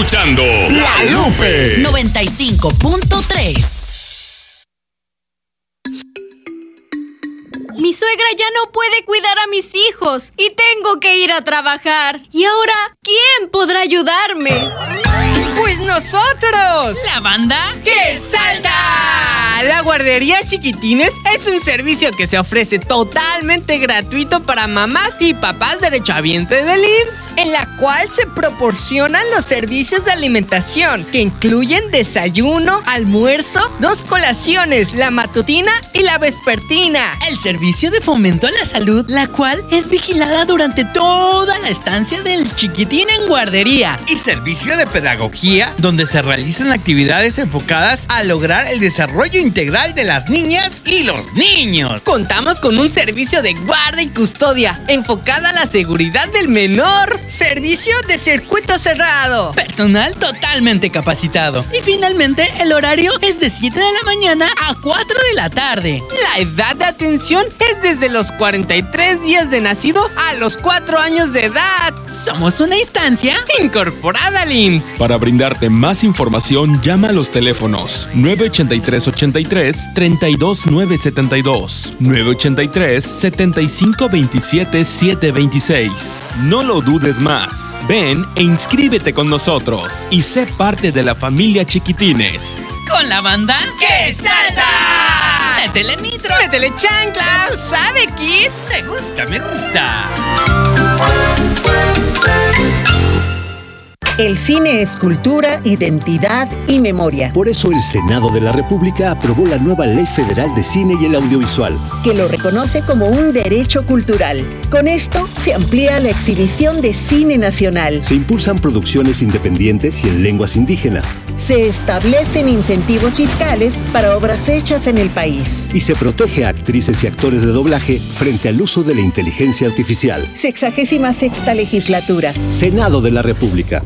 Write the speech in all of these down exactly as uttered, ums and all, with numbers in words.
escuchando La Lupe noventa y cinco punto tres. Mi suegra ya no puede cuidar a mis hijos y tengo que ir a trabajar. ¿Y ahora quién podrá ayudarme? ¡Pues nosotros! ¿La banda? ¡Que salta! La guardería Chiquitines es un servicio que se ofrece totalmente gratuito para mamás y papás derechohabientes del I M S S, en la cual se proporcionan los servicios de alimentación que incluyen desayuno, almuerzo, dos colaciones, la matutina y la vespertina. El servicio de fomento a la salud, la cual es vigilada durante toda la estancia del chiquitín en guardería. Y servicio de pedagogía, donde se realizan actividades enfocadas a lograr el desarrollo integral de las niñas y los niños. Contamos con un servicio de guarda y custodia enfocada a la seguridad del menor. Servicio de circuito cerrado. Personal totalmente capacitado. Y finalmente, el horario es de siete de la mañana a cuatro de la tarde. La edad de atención es desde los cuarenta y tres días de nacido a los cuatro años de edad. Somos una instancia incorporada al I M S S. Para brindarte más información, llama a los teléfonos nueve ochenta y tres ochenta y tres, treinta y dos nueve setenta y dos, nueve ochenta y tres setenta y cinco veintisiete setecientos veintiséis. No lo dudes más. Ven e inscríbete con nosotros y sé parte de la familia Chiquitines. Con la banda ¡Que salta! ¡Métele nitro! ¡Métele chancla! ¿Sabe, Kid? Me gusta, me gusta. El cine es cultura, identidad y memoria. Por eso el Senado de la República aprobó la nueva Ley Federal de Cine y el Audiovisual, que lo reconoce como un derecho cultural. Con esto se amplía la exhibición de cine nacional. Se impulsan producciones independientes y en lenguas indígenas. Se establecen incentivos fiscales para obras hechas en el país. Y se protege a actrices y actores de doblaje frente al uso de la inteligencia artificial. Sexagésima sexta legislatura. Senado de la República.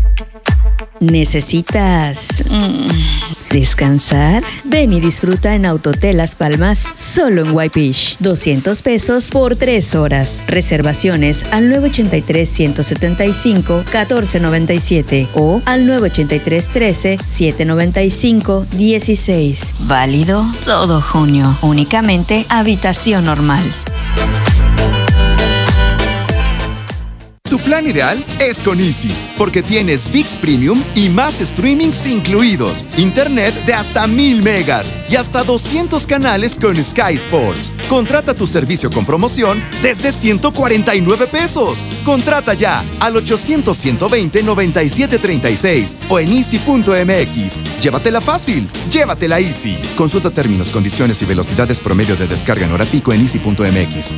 ¿Necesitas mm, descansar? Ven y disfruta en Autotel Las Palmas, solo en Whitefish. doscientos pesos por tres horas. Reservaciones al nueve ochenta y tres, ciento setenta y cinco, catorce noventa y siete o al nueve ochenta y tres, trece, setecientos noventa y cinco, dieciséis. Válido todo junio. Únicamente habitación normal. Tu plan ideal es con Easy, porque tienes ViX Premium y más streamings incluidos, internet de hasta mil megas y hasta doscientos canales con Sky Sports. Contrata tu servicio con promoción desde ciento cuarenta y nueve pesos. Contrata ya al ochocientos, ciento veinte, noventa y siete treinta y seis o en easy punto m x. Llévatela fácil, llévatela Easy. Consulta términos, condiciones y velocidades promedio de descarga en hora pico en easy punto m x.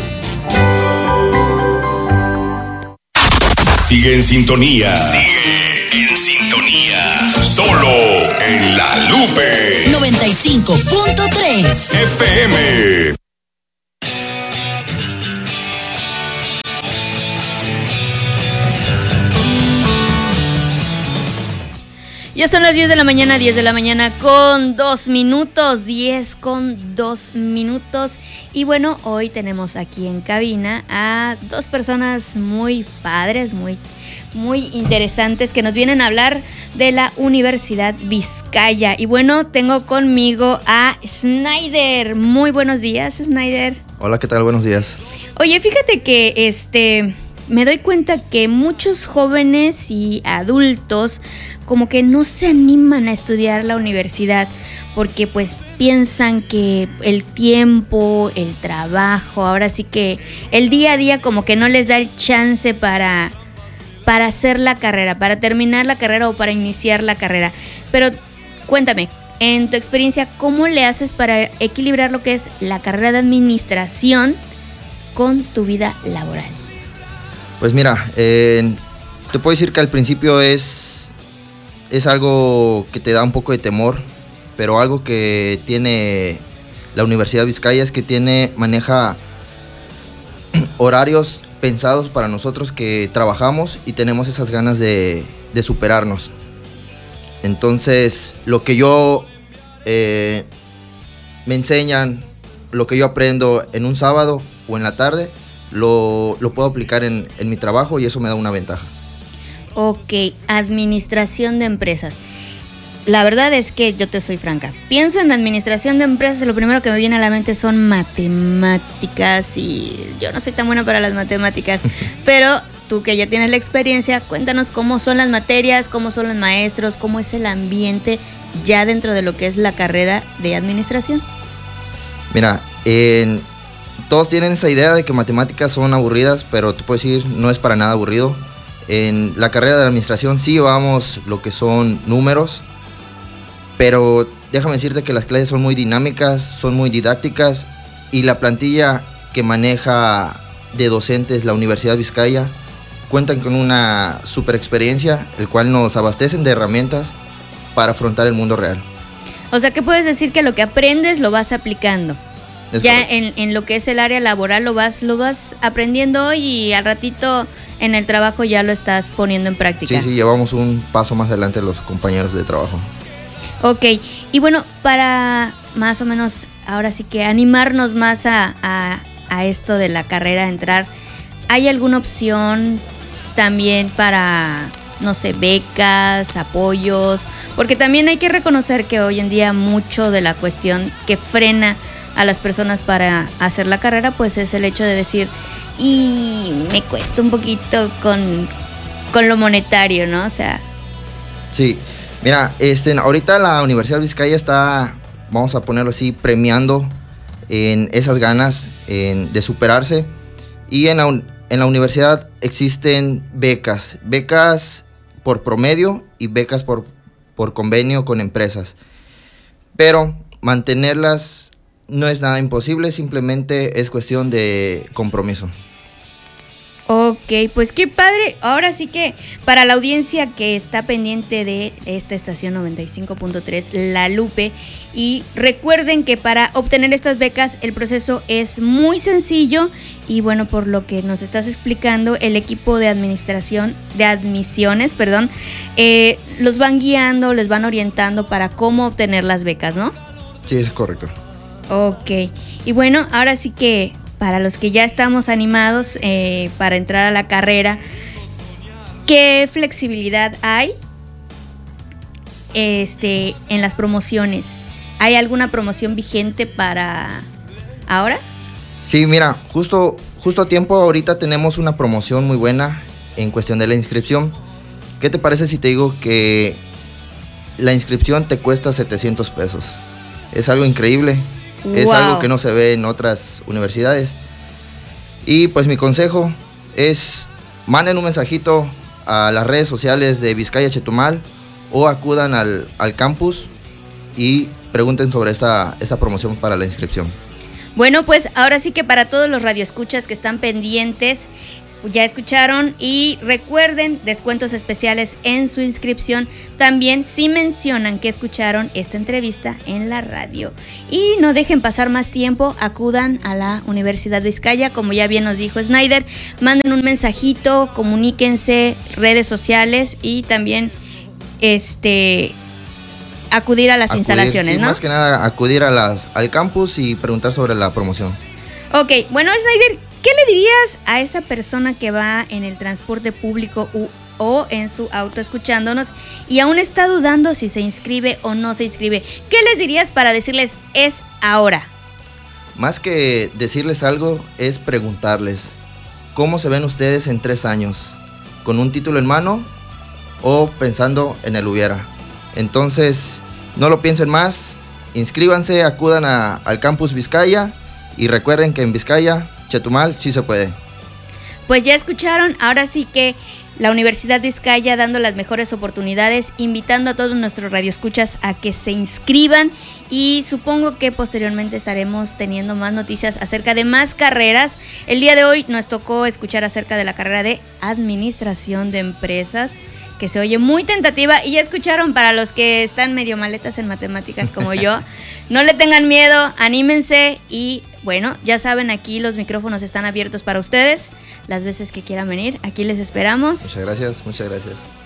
Sigue en sintonía. Sigue en sintonía. Solo en La Lupe noventa y cinco punto tres F M. Ya son las diez de la mañana, diez de la mañana con dos minutos, diez con dos minutos. Y bueno, hoy tenemos aquí en cabina a dos personas muy padres, muy, muy interesantes que nos vienen a hablar de la Universidad Vizcaya. Y bueno, tengo conmigo a Snyder. Muy buenos días, Snyder. Hola, ¿qué tal? Buenos días. Oye, fíjate que este... me doy cuenta que muchos jóvenes y adultos como que no se animan a estudiar la universidad porque pues piensan que el tiempo, el trabajo, ahora sí que el día a día como que no les da el chance para, para hacer la carrera, para terminar la carrera o para iniciar la carrera. Pero cuéntame, en tu experiencia, ¿cómo le haces para equilibrar lo que es la carrera de administración con tu vida laboral? Pues mira, eh, te puedo decir que al principio es, es algo que te da un poco de temor, pero algo que tiene la Universidad Vizcaya es que tiene, maneja horarios pensados para nosotros que trabajamos y tenemos esas ganas de, de superarnos. Entonces, lo que yo eh, me enseñan, lo que yo aprendo en un sábado o en la tarde, Lo, lo puedo aplicar en, en mi trabajo y eso me da una ventaja. Ok, administración de empresas. La verdad es que yo te soy franca. Pienso en administración de empresas y lo primero que me viene a la mente son matemáticas y yo no soy tan buena para las matemáticas, pero tú que ya tienes la experiencia, cuéntanos cómo son las materias, cómo son los maestros, cómo es el ambiente ya dentro de lo que es la carrera de administración. Mira, en, todos tienen esa idea de que matemáticas son aburridas, pero tú puedes decir, no es para nada aburrido. En la carrera de administración sí llevamos lo que son números, pero déjame decirte que las clases son muy dinámicas, son muy didácticas y la plantilla que maneja de docentes la Universidad Vizcaya cuentan con una super experiencia, el cual nos abastecen de herramientas para afrontar el mundo real. O sea, ¿qué puedes decir? Que lo que aprendes lo vas aplicando. Es ya en, en lo que es el área laboral lo vas, lo vas aprendiendo hoy y al ratito en el trabajo ya lo estás poniendo en práctica. Sí, sí, llevamos un paso más adelante los compañeros de trabajo. Ok, y bueno, para más o menos ahora sí que animarnos más a, a, a esto de la carrera, entrar, ¿hay alguna opción también para, no sé, becas, apoyos? Porque también hay que reconocer que hoy en día mucho de la cuestión que frena a las personas para hacer la carrera, pues es el hecho de decir, y me cuesta un poquito con, con lo monetario, ¿no? O sea... Sí. Mira, este, ahorita la Universidad Vizcaya está, vamos a ponerlo así, premiando en esas ganas en, de superarse. Y en la, en la universidad existen becas, becas por promedio y becas por, por convenio con empresas. Pero mantenerlas no es nada imposible, simplemente es cuestión de compromiso. Ok, pues qué padre. Ahora sí que para la audiencia que está pendiente de esta estación noventa y cinco punto tres, La Lupe, y recuerden que para obtener estas becas el proceso es muy sencillo y bueno, por lo que nos estás explicando, el equipo de administración, de admisiones, perdón, eh, los van guiando, les van orientando para cómo obtener las becas, ¿no? Sí, es correcto. Ok, y bueno, ahora sí que para los que ya estamos animados eh, para entrar a la carrera, ¿qué flexibilidad hay este, en las promociones? ¿Hay alguna promoción vigente para ahora? Sí, mira, justo, justo a tiempo ahorita tenemos una promoción muy buena en cuestión de la inscripción. ¿Qué te parece si te digo que la inscripción te cuesta setecientos pesos? Es algo increíble. Wow. Es algo que no se ve en otras universidades. Y pues mi consejo es manden un mensajito a las redes sociales de Vizcaya Chetumal o acudan al, al campus y pregunten sobre esta, esta promoción para la inscripción. Bueno, pues ahora sí que para todos los radioescuchas que están pendientes, ya escucharon, y recuerden descuentos especiales en su inscripción. También si mencionan que escucharon esta entrevista en la radio. Y no dejen pasar más tiempo, acudan a la Universidad de Vizcaya, como ya bien nos dijo Snyder, manden un mensajito, comuníquense, redes sociales y también este acudir a las acudir, instalaciones, sí, ¿no? Más que nada acudir a las, al campus y preguntar sobre la promoción. Ok, bueno, Snyder, ¿qué le dirías a esa persona que va en el transporte público u, o en su auto escuchándonos y aún está dudando si se inscribe o no se inscribe? ¿Qué les dirías para decirles es ahora? Más que decirles algo, es preguntarles, ¿cómo se ven ustedes en tres años? ¿Con un título en mano o pensando en el hubiera? Entonces, no lo piensen más, inscríbanse, acudan a, al campus Vizcaya y recuerden que en Vizcaya Chetumal sí se puede. Pues ya escucharon, ahora sí que la Universidad Vizcaya dando las mejores oportunidades, invitando a todos nuestros radioescuchas a que se inscriban y supongo que posteriormente estaremos teniendo más noticias acerca de más carreras. El día de hoy nos tocó escuchar acerca de la carrera de Administración de Empresas, que se oye muy tentativa, y ya escucharon, para los que están medio maletas en matemáticas como yo, no le tengan miedo, anímense y bueno, ya saben, aquí los micrófonos están abiertos para ustedes, las veces que quieran venir, aquí les esperamos. Muchas gracias, muchas gracias.